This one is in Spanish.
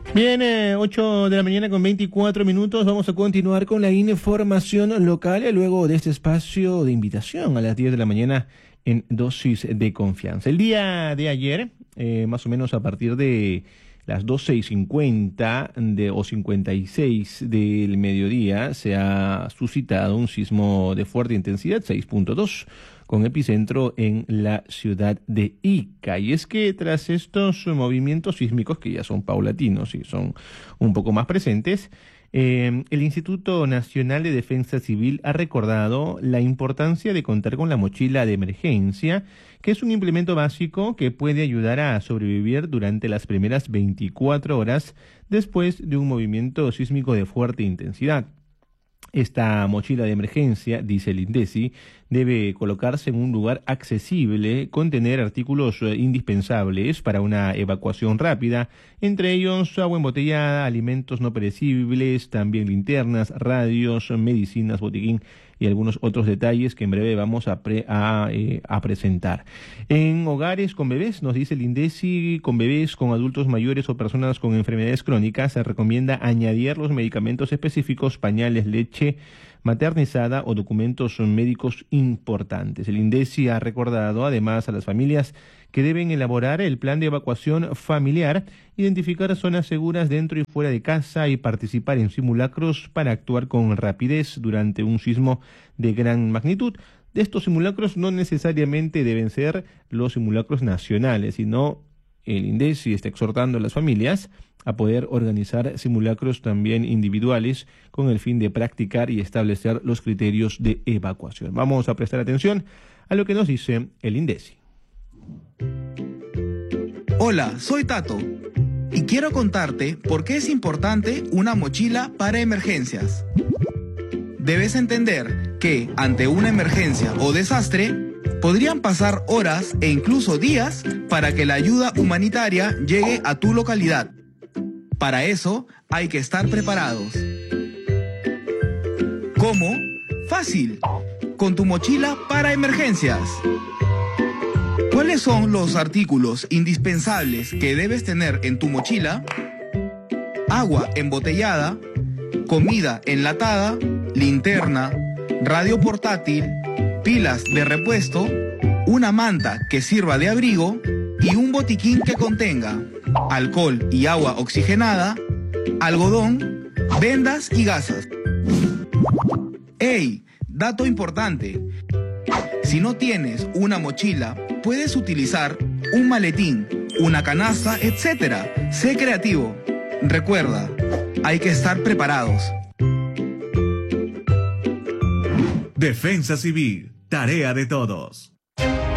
Bien, 8 de la mañana con 24 minutos. Vamos a continuar con la información local luego de este espacio de invitación a las 10 de la mañana en Dosis de Confianza. El día de ayer, más o menos a partir de las 12:50 o 56 del mediodía, se ha suscitado un sismo de fuerte intensidad, 6.2, con epicentro en la ciudad de Ica. Y es que tras estos movimientos sísmicos, que ya son paulatinos y son un poco más presentes, el Instituto Nacional de Defensa Civil ha recordado la importancia de contar con la mochila de emergencia, que es un implemento básico que puede ayudar a sobrevivir durante las primeras 24 horas después de un movimiento sísmico de fuerte intensidad. Esta mochila de emergencia, dice el INDECI, debe colocarse en un lugar accesible, contener artículos indispensables para una evacuación rápida, entre ellos agua embotellada, alimentos no perecibles, también linternas, radios, medicinas, botiquín y algunos otros detalles que en breve vamos a presentar. En hogares con bebés, nos dice el INDECI, con bebés, con adultos mayores o personas con enfermedades crónicas, se recomienda añadir los medicamentos específicos, pañales, leche maternizada o documentos médicos importantes. El INDECI ha recordado además a las familias que deben elaborar el plan de evacuación familiar, identificar zonas seguras dentro y fuera de casa y participar en simulacros para actuar con rapidez durante un sismo de gran magnitud. De estos simulacros no necesariamente deben ser los simulacros nacionales, sino el INDECI está exhortando a las familias a poder organizar simulacros también individuales con el fin de practicar y establecer los criterios de evacuación. Vamos a prestar atención a lo que nos dice el INDECI. Hola, soy Tato y quiero contarte por qué es importante una mochila para emergencias. Debes entender que ante una emergencia o desastre, podrían pasar horas e incluso días para que la ayuda humanitaria llegue a tu localidad. Para eso hay que estar preparados. ¿Cómo? Fácil. Con tu mochila para emergencias. ¿Cuáles son los artículos indispensables que debes tener en tu mochila? Agua embotellada, comida enlatada, linterna, radio portátil, pilas de repuesto, una manta que sirva de abrigo y un botiquín que contenga alcohol y agua oxigenada, algodón, vendas y gasas. ¡Ey! Dato importante. Si no tienes una mochila, puedes utilizar un maletín, una canasta, etc. Sé creativo. Recuerda, hay que estar preparados. Defensa Civil, tarea de todos.